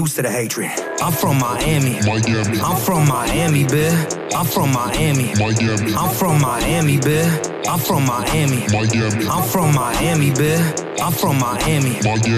used to the hatred. I'm from Miami. I'm from Miami, bitch. I'm from Miami. I'm from Miami, bitch. I'm from Miami. I'm from Miami, bitch. I'm from Miami.